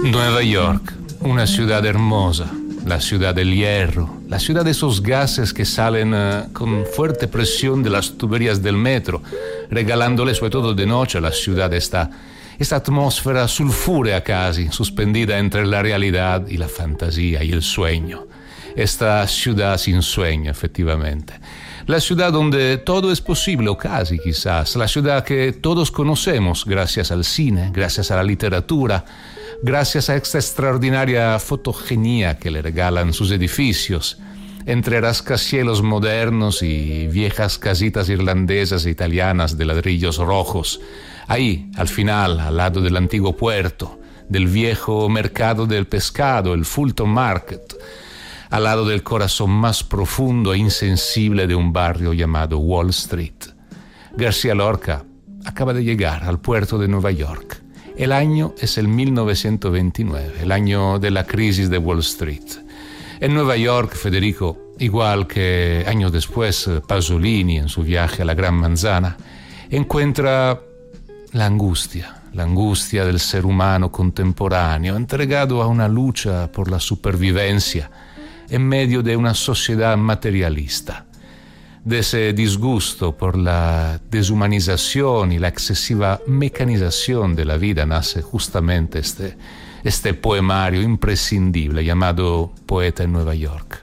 Nueva York, una ciudad hermosa, la ciudad del hierro, la ciudad de esos gases que salen con fuerte presión de las tuberías del metro, regalándole, sobre todo de noche, a la ciudad esta atmósfera sulfúrea casi, suspendida entre la realidad y la fantasía y el sueño. Esta ciudad sin sueño, efectivamente. La ciudad donde todo es posible, o casi quizás. La ciudad que todos conocemos gracias al cine, gracias a la literatura, gracias a esta extraordinaria fotogenia que le regalan sus edificios, entre rascacielos modernos y viejas casitas irlandesas e italianas de ladrillos rojos. Ahí, al final, al lado del antiguo puerto, del viejo mercado del pescado, el Fulton Market, al lado del corazón más profundo e insensible de un barrio llamado Wall Street. García Lorca acaba de llegar al puerto de Nueva York. El año es el 1929, el año de la crisis de Wall Street. En Nueva York, Federico, igual que años después Pasolini en su viaje a la Gran Manzana, encuentra la angustia del ser humano contemporáneo, entregado a una lucha por la supervivencia en medio de una sociedad materialista. De ese disgusto por la deshumanización y la excesiva mecanización de la vida nace justamente este poemario imprescindible llamado Poeta en Nueva York.